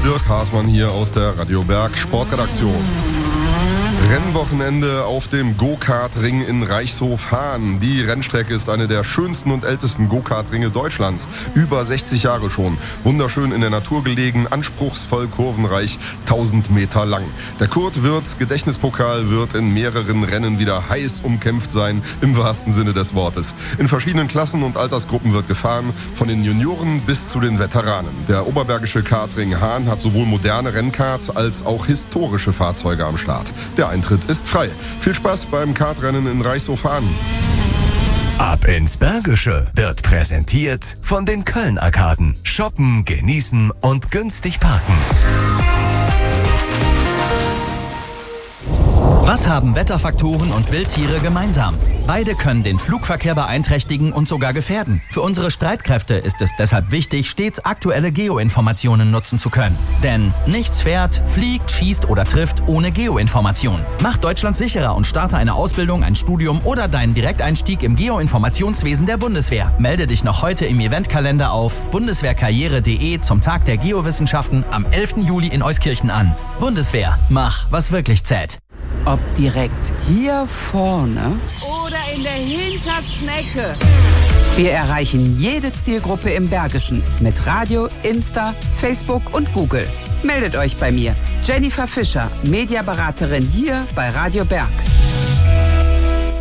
Dirk Hartmann hier aus der Radio Berg Sportredaktion. Rennwochenende auf dem Go-Kart-Ring in Reichshof-Hahn. Die Rennstrecke ist eine der schönsten und ältesten Go-Kart-Ringe Deutschlands. Über 60 Jahre schon. Wunderschön in der Natur gelegen, anspruchsvoll kurvenreich, 1000 Meter lang. Der Kurt Wirtz Gedächtnispokal wird in mehreren Rennen wieder heiß umkämpft sein, im wahrsten Sinne des Wortes. In verschiedenen Klassen und Altersgruppen wird gefahren, von den Junioren bis zu den Veteranen. Der Oberbergische Kartring Hahn hat sowohl moderne Rennkarts als auch historische Fahrzeuge am Start. Der Eintritt ist frei. Viel Spaß beim Kartrennen in Reichshof-Hahn. Ab ins Bergische wird präsentiert von den Köln-Arkaden. Shoppen, genießen und günstig parken. Was haben Wetterfaktoren und Wildtiere gemeinsam? Beide können den Flugverkehr beeinträchtigen und sogar gefährden. Für unsere Streitkräfte ist es deshalb wichtig, stets aktuelle Geoinformationen nutzen zu können. Denn nichts fährt, fliegt, schießt oder trifft ohne Geoinformation. Mach Deutschland sicherer und starte eine Ausbildung, ein Studium oder deinen Direkteinstieg im Geoinformationswesen der Bundeswehr. Melde dich noch heute im Eventkalender auf bundeswehrkarriere.de zum Tag der Geowissenschaften am 11. Juli in Euskirchen an. Bundeswehr, mach, was wirklich zählt. Ob direkt hier vorne oder in der hintersten Ecke. Wir erreichen jede Zielgruppe im Bergischen mit Radio, Insta, Facebook und Google. Meldet euch bei mir, Jennifer Fischer, Mediaberaterin hier bei Radio Berg.